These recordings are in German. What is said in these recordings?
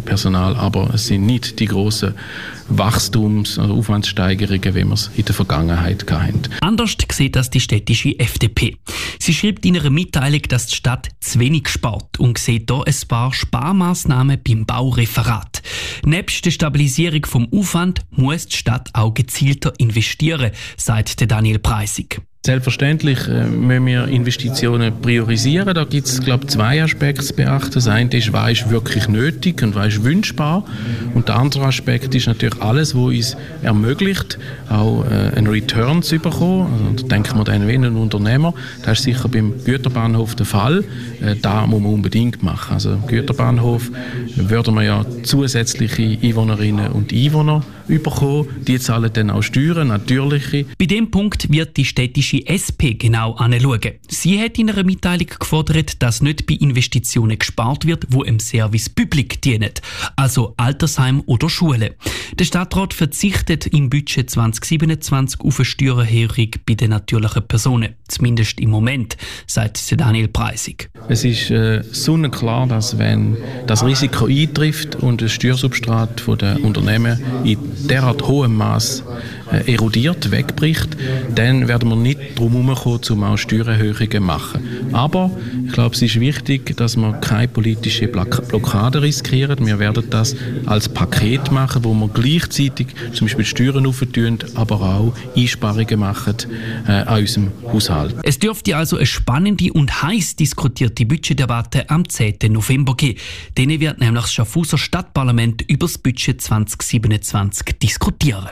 Personal, aber es sind nicht die grossen Wachstums- oder Aufwandssteigerungen, wie wir es in der Vergangenheit hatten. Anders sieht das die städtische FDP. Sie schreibt in ihrer Mitteilung, dass die Stadt zu wenig spart und sieht hier ein paar Sparmaßnahmen beim Baureferat. Nebst der Stabilisierung vom Aufwand muss die Stadt auch gezielter investieren, sagt Daniel Preissig. Selbstverständlich müssen wir Investitionen priorisieren. Da gibt es, glaube ich, 2 Aspekte zu beachten. Das eine ist, was ist wirklich nötig und was ist wünschbar. Und der andere Aspekt ist natürlich alles, was uns ermöglicht, auch einen Return zu bekommen. Also, da denken wir dann wie ein Unternehmer. Das ist sicher beim Güterbahnhof der Fall. Da muss man unbedingt machen. Also im Güterbahnhof würden wir ja zusätzliche Einwohnerinnen und Einwohner bekommen. Die zahlen dann auch Steuern, natürliche. Bei dem Punkt wird die städtische SP genau anschauen. Sie hat in einer Mitteilung gefordert, dass nicht bei Investitionen gespart wird, die im Service Public dienen, also Altersheim oder Schulen. Der Stadtrat verzichtet im Budget 2027 auf eine Steuererhöhung bei den natürlichen Personen. Zumindest im Moment, sagt Daniel Preissig. Es ist sonnenklar, dass wenn das Risiko eintrifft und das Steuersubstrat der Unternehmen in derart hohem Maß erodiert, wegbricht, dann werden wir nicht drum herumkommen, um auch Steuererhöhungen zu machen. Aber ich glaube, es ist wichtig, dass wir keine politische Blockade riskieren. Wir werden das als Paket machen, wo wir gleichzeitig zum Beispiel Steuern aufentun, aber auch Einsparungen machen an unserem Haushalt. Es dürfte also eine spannende und heiß diskutierte Budgetdebatte am 10. November geben. Denen wird nämlich das Schaffhauser Stadtparlament über das Budget 2027 diskutieren.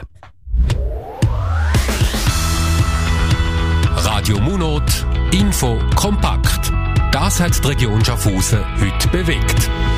Radio Munot, Info kompakt. Das hat die Region Schaffhausen heute bewegt.